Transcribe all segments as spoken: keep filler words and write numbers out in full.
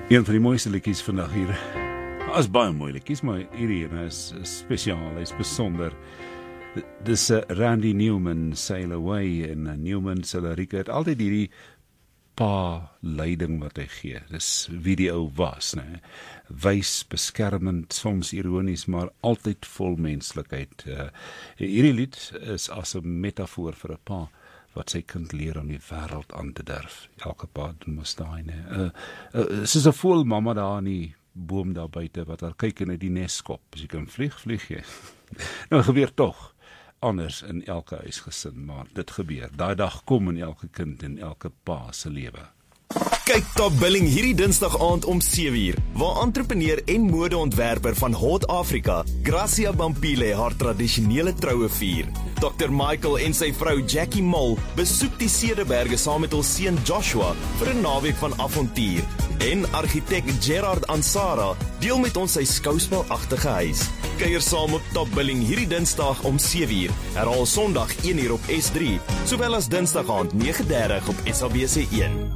Een van die mooiste liedjies vandag hier. As baie mooi liedjies, maar hierdie ene is spesiaal, hy is besonder. Dis uh, Randy Newman, Sail Away, en uh, Newman se lirieke het altyd hierdie pa leiding wat hy gee. Dis wie die ou was, né? Wys, beskermend, soms ironies, maar altyd vol menslikheid. Uh, hierdie lied is as 'n metafoor vir 'n pa wat sy kind leer om die wêreld aan te durf. Elke pa doen mos daai, né? Uh, uh, soos 'n voël mamma daar in die boom daar buite wat haar kyk en uit die nes skop. As jy kan vlieg, vlieg jy. Nou gebeur tog anders in elke huisgesin, maar dit gebeur. Daai dag kom in elke kind en elke pa se lewe. Kyk Top Billing hierdie Dinsdag aand om sewe uur, waar entrepreneur en modeontwerper van Hot Africa, Gracia Bampile, haar tradisionele troue vier. dokter Michael en sy vrou Jackie Mol besoek die Cederberge saam met hul seun Joshua vir 'n naweek van avontuur. En argitek Gerard Ansara deel met ons sy skouspelagtige huis. Kuier saam op Top Billing hierdie Dinsdag om sewe uur, herhaal Sondag een uur op S drie, sowel as Dinsdag aand nege dertig op S A B C een.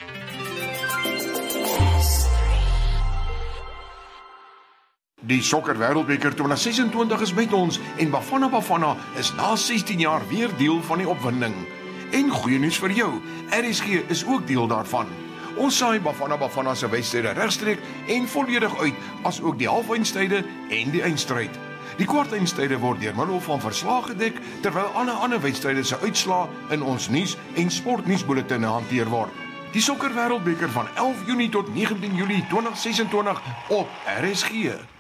Die Sokker Wêreldbeker twintig ses en twintig is met ons en Bafana Bafana is na sestien jaar weer deel van die opwinding. En goeie nuus vir jou, R S G is ook deel daarvan. Ons saai Bafana Bafana se wedstryde regstreek en volledig uit, as ook die halfeindstryde en die eindstryd. Die kwartfinale word deur middel van verslae gedek, terwyl alle ander wedstryde se uitslae in ons nuus en sportnuusbulletine hanteer word. Die Sokker Wêreldbeker van elf Junie tot negentien Julie twintig ses en twintig op R S G.